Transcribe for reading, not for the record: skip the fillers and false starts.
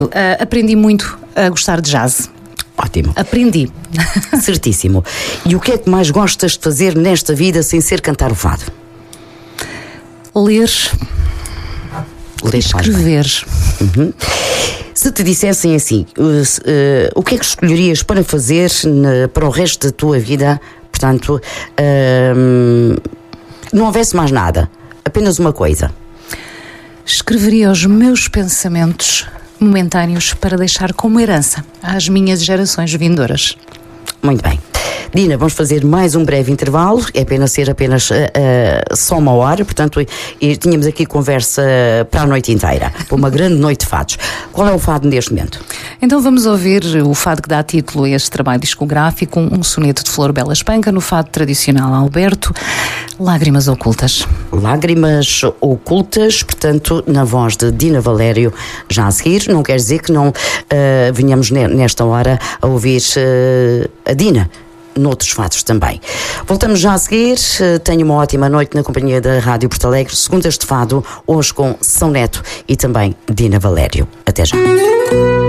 Aprendi muito a gostar de jazz. Ótimo. Aprendi. Certíssimo. E o que é que mais gostas de fazer nesta vida sem ser cantar o fado? Ler. Escrever. Uhum. Se te dissessem assim, o que é que escolherias para fazer para o resto da tua vida? Portanto, não houvesse mais nada, apenas uma coisa. Escreveria os meus pensamentos momentâneos para deixar como herança às minhas gerações vindouras. Muito bem. Dina, vamos fazer mais um breve intervalo, é apenas só uma hora, portanto, tínhamos aqui conversa para a noite inteira, para uma grande noite de fados. Qual é o fado neste momento? Então vamos ouvir o fado que dá título a este trabalho discográfico, um soneto de Flor Bela Espanca, no fado tradicional Alberto, Lágrimas Ocultas. Lágrimas Ocultas, portanto, na voz de Dina Valério, já a seguir. Não quer dizer que não venhamos nesta hora a ouvir a Dina noutros fados também. Voltamos já a seguir. Tenho uma ótima noite na companhia da Rádio Porto Alegre. Segundas de fado, hoje com São Neto e também Dina Valério. Até já.